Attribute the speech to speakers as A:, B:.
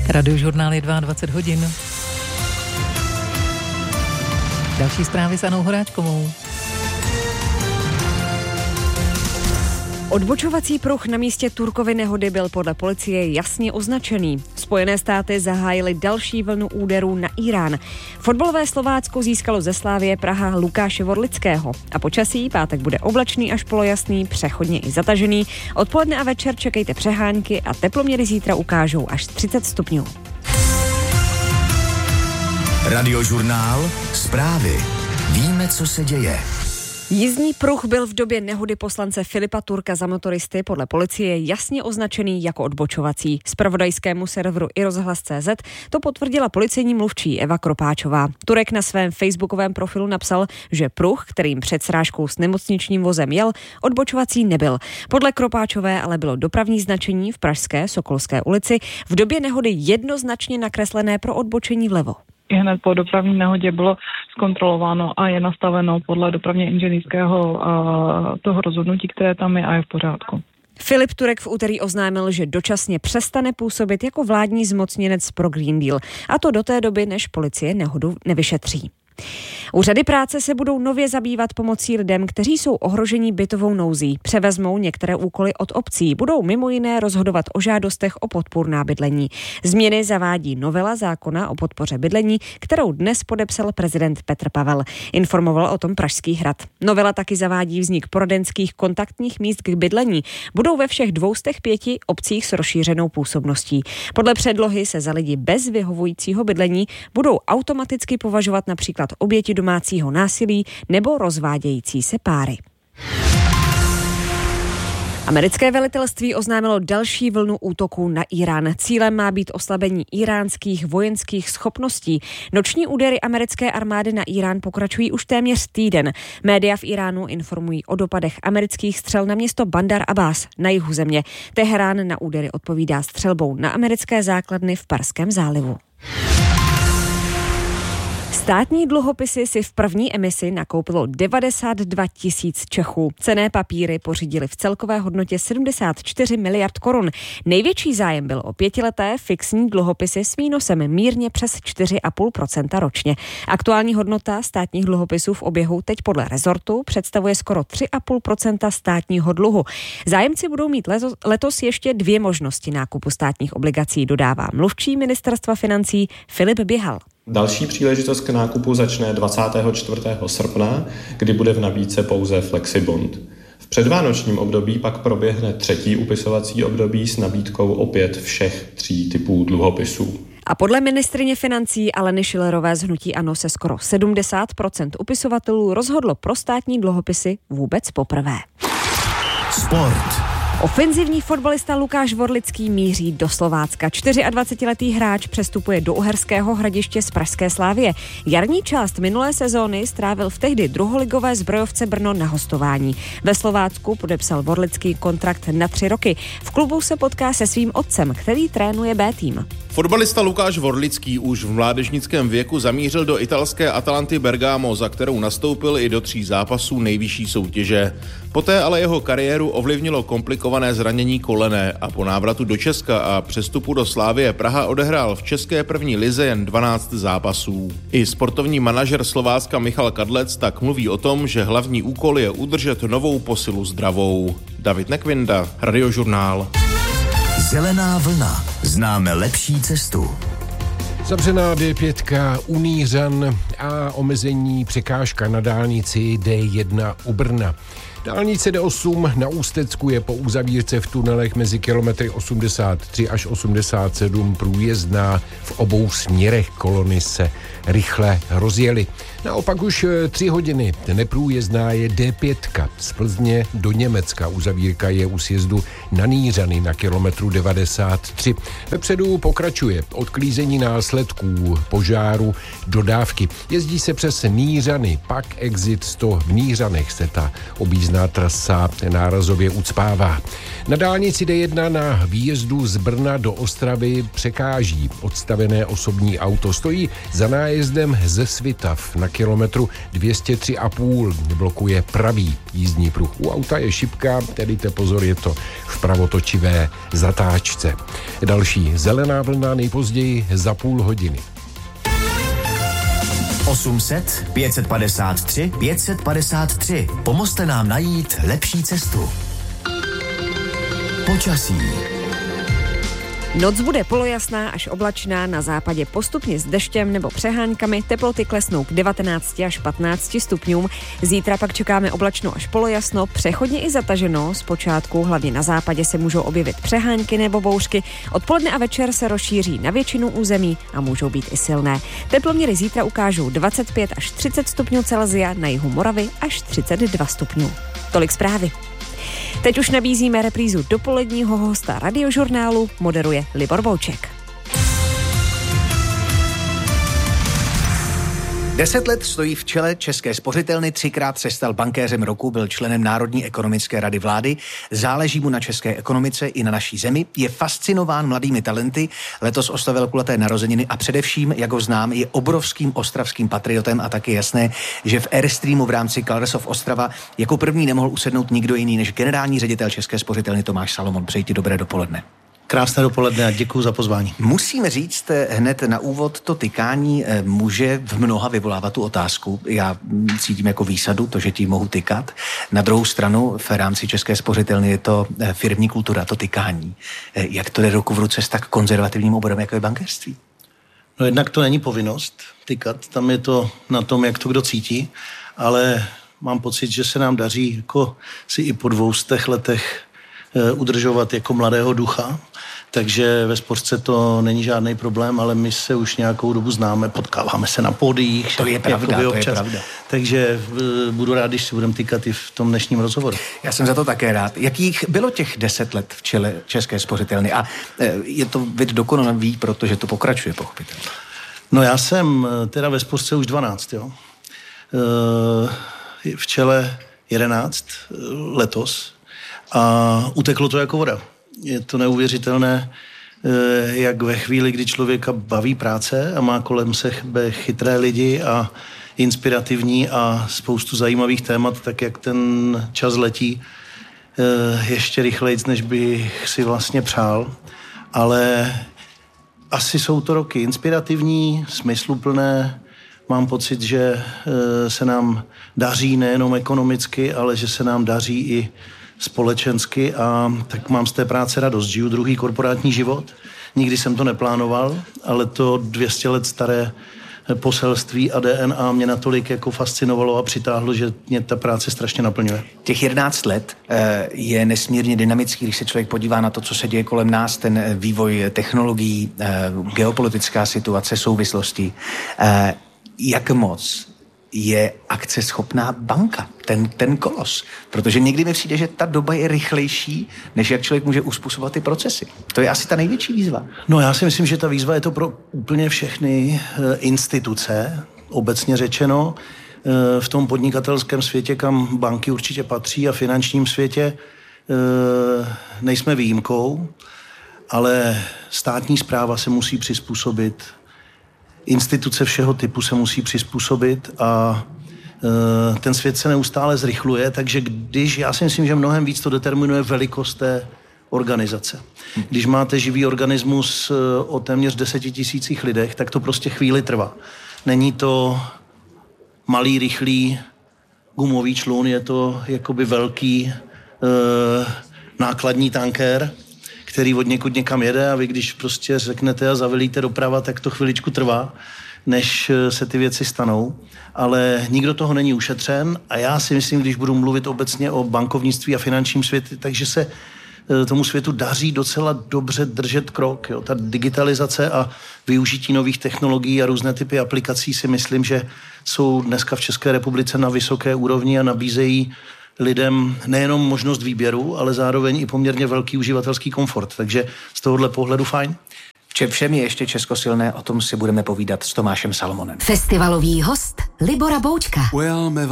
A: Radiožurnál je 22 hodin. Další zprávy s Anou Horáčkovou.
B: Odbočovací pruh na místě Turkovy nehody byl podle policie jasně označený. Spojené státy zahájily další vlnu úderů na Irán. Fotbalové Slovácko získalo ze Slavie Praha Lukáše Vorlického. A počasí pátek bude oblačný až polojasný, přechodně i zatažený. Odpoledne a večer čekejte přehánky a teploměry zítra ukážou až 30 stupňů.
C: Radiožurnál, zprávy. Víme, co se děje.
B: Jízdní pruh byl v době nehody poslance Filipa Turka za motoristy podle policie jasně označený jako odbočovací. Zpravodajskému serveru iRozhlas.cz to potvrdila policejní mluvčí Eva Kropáčová. Turek na svém facebookovém profilu napsal, že pruh, kterým před srážkou s nemocničním vozem jel, odbočovací nebyl. Podle Kropáčové ale bylo dopravní značení v pražské Sokolské ulici v době nehody jednoznačně nakreslené pro odbočení vlevo.
D: I hned po dopravní nehodě bylo zkontrolováno a je nastaveno podle dopravně inženýrského toho rozhodnutí, které tam je a je v pořádku.
B: Filip Turek v úterý oznámil, že dočasně přestane působit jako vládní zmocněnec pro Green Deal. A to do té doby, než policie nehodu nevyšetří. Úřady práce se budou nově zabývat pomocí lidem, kteří jsou ohroženi bytovou nouzí. Převezmou některé úkoly od obcí. Budou mimo jiné rozhodovat o žádostech o podpůrná bydlení. Změny zavádí novela zákona o podpoře bydlení, kterou dnes podepsal prezident Petr Pavel. Informoval o tom Pražský hrad. Novela taky zavádí vznik poradenských kontaktních míst k bydlení. Budou ve všech 205 obcích s rozšířenou působností. Podle předlohy se za lidi bez vyhovujícího bydlení budou automaticky považovat například oběti domácího násilí nebo rozvádějící se páry. Americké velitelství oznámilo další vlnu útoků na Irán. Cílem má být oslabení iránských vojenských schopností. Noční údery americké armády na Irán pokračují už téměř týden. Média v Iránu informují o dopadech amerických střel na město Bandar Abbas na jihu země. Teherán na údery odpovídá střelbou na americké základny v Perském zálivu. Státní dluhopisy si v první emisi nakoupilo 92 000 Čechů. Cenné papíry pořídili v celkové hodnotě 74 miliard korun. Největší zájem byl o 5leté fixní dluhopisy s výnosem mírně přes 4,5% ročně. Aktuální hodnota státních dluhopisů v oběhu teď podle rezortu představuje skoro 3,5% státního dluhu. Zájemci budou mít letos ještě 2 možnosti nákupu státních obligací, dodává mluvčí ministerstva financí Filip Běhal.
E: Další příležitost k nákupu začne 24. srpna, kdy bude v nabídce pouze Flexibond. V předvánočním období pak proběhne 3. upisovací období s nabídkou opět všech 3 typů dluhopisů.
B: A podle ministryně financí Aleny Schillerové z hnutí ANO se skoro 70% upisovatelů rozhodlo pro státní dluhopisy vůbec poprvé.
C: Sport.
B: Ofenzivní fotbalista Lukáš Vorlický míří do Slovácka. 24letý hráč přestupuje do Uherského Hradiště z pražské Slavie. Jarní část minulé sezóny strávil v tehdy druholigové Zbrojovce Brno na hostování. Ve Slovácku podepsal Vorlický kontrakt na 3 roky. V klubu se potká se svým otcem, který trénuje B tým.
F: Fotbalista Lukáš Vorlický už v mládežnickém věku zamířil do italské Atalanty Bergamo, za kterou nastoupil i do 3 zápasů nejvyšší soutěže. Poté ale jeho kariéru ovlivnilo komplikované zranění kolene a po návratu do Česka a přestupu do Slavie Praha odehrál v české první lize jen 12 zápasů. I sportovní manažer Slovácka Michal Kadlec tak mluví o tom, že hlavní úkol je udržet novou posilu zdravou. David Nekvinda, Radiožurnál.
C: Zelená vlna. Známe lepší cestu.
G: Zavřená D5 u Nířan a omezení překážka na dálnici D1 u Brna. Dálnice D8 na Ústecku je po uzavírce v tunelech mezi kilometry 83 až 87 průjezdná v obou směrech. Kolony se rychle rozjely. Naopak už 3 hodiny neprůjezdná je D5 z Plzně do Německa. Uzavírka je u sjezdu na Nířany na kilometru 93. Vepředu pokračuje odklízení následků požáru dodávky. Jezdí se přes Nířany, pak exit 100 v Nířanech se ta objízdná trasa nárazově ucpává. Na dálnici D1 na výjezdu z Brna do Ostravy překáží odstavené osobní auto. Stojí za nájezdem ze Svitav na kilometru 203,5 blokuje pravý jízdní pruh. U auta je šipka, tedy pozor, je to v pravotočivé zatáčce. Další zelená vlna nejpozději za půl hodiny.
C: 800 553 553. Pomozte nám najít lepší cestu. Počasí.
B: Noc bude polojasná až oblačná, na západě postupně s deštěm nebo přeháňkami, teploty klesnou k 19 až 15 stupňům. Zítra pak čekáme oblačno až polojasno, přechodně i zataženo, zpočátku hlavně na západě se můžou objevit přehánky nebo bouřky, odpoledne a večer se rozšíří na většinu území a můžou být i silné. Teploměry zítra ukážou 25 až 30 stupňů Celsia, na jihu Moravy až 32 stupňů. Tolik zprávy. Teď už nabízíme reprízu dopoledního hosta Radiožurnálu, moderuje Libor Bouček.
H: 10 let stojí v čele České spořitelny, 3krát se stal bankéřem roku, byl členem Národní ekonomické rady vlády, záleží mu na české ekonomice i na naší zemi, je fascinován mladými talenty, letos oslavil kulaté narozeniny a především, jak ho znám, je obrovským ostravským patriotem a taky jasné, že v Airstreamu v rámci Colors of Ostrava jako první nemohl usednout nikdo jiný než generální ředitel České spořitelny Tomáš Salomon. Přeji ti dobré dopoledne.
I: Krásné dopoledne a děkuji za pozvání.
H: Musíme říct hned na úvod, to tykání může v mnoha vyvolávat tu otázku. Já cítím jako výsadu to, že ti mohu tykat. Na druhou stranu v rámci České spořitelny je to firmní kultura, to tykání. Jak to jde ruku v ruce s tak konzervativním oborem, jako je bankéřství?
I: No jednak to není povinnost tykat, tam je to na tom, jak to kdo cítí, ale mám pocit, že se nám daří jako si i po 200 letech udržovat jako mladého ducha, takže ve spořce to není žádný problém, ale my se už nějakou dobu známe, potkáváme se na pódiích.
H: To je pravda, to je pravda.
I: Takže budu rád, když si budeme tykat i v tom dnešním rozhovoru.
H: Já jsem za to také rád. Jakých bylo těch 10 let v čele České spořitelny? A je to vid dokonalý, protože to pokračuje, pochopitelně.
I: No já jsem teda ve spořce už 12, jo. V čele 11 letos. A uteklo to jako voda. Je to neuvěřitelné, jak ve chvíli, kdy člověka baví práce a má kolem sebe chytré lidi a inspirativní a spoustu zajímavých témat, tak jak ten čas letí ještě rychlejc, než bych si vlastně přál. Ale asi jsou to roky inspirativní, smysluplné. Mám pocit, že se nám daří nejenom ekonomicky, ale že se nám daří i společensky a tak mám z té práce radost. Žiju druhý korporátní život. Nikdy jsem to neplánoval, ale to 200 let staré poselství a DNA mě natolik jako fascinovalo a přitáhlo, že mě ta práce strašně naplňuje.
H: Těch 11 let je nesmírně dynamický, když se člověk podívá na to, co se děje kolem nás, ten vývoj technologií, geopolitická situace, souvislosti. Jak moc je akceschopná banka, ten kolos. Protože někdy mi přijde, že ta doba je rychlejší, než jak člověk může uspůsobovat ty procesy. To je asi ta největší výzva.
I: No já si myslím, že ta výzva je to pro úplně všechny instituce, obecně řečeno. V tom podnikatelském světě, kam banky určitě patří a finančním světě nejsme výjimkou, ale státní správa se musí přizpůsobit, instituce všeho typu se musí přizpůsobit a ten svět se neustále zrychluje, takže já si myslím, že mnohem víc to determinuje velikost té organizace. Když máte živý organismus o téměř 10 000 lidech, tak to prostě chvíli trvá. Není to malý, rychlý gumový člun, je to jakoby velký nákladní tankér, který od někud někam jede a vy když prostě řeknete a zavelíte doprava, tak to chviličku trvá, než se ty věci stanou. Ale nikdo toho není ušetřen a já si myslím, když budu mluvit obecně o bankovnictví a finančním světě, takže se tomu světu daří docela dobře držet krok. Jo. Ta digitalizace a využití nových technologií a různé typy aplikací si myslím, že jsou dneska v České republice na vysoké úrovni a nabízejí lidem nejenom možnost výběru, ale zároveň i poměrně velký uživatelský komfort. Takže z tohohle pohledu fajn.
H: V čem všem je ještě Česko silné, o tom si budeme povídat s Tomášem Salomonem.
J: Festivalový host Libora Boučka.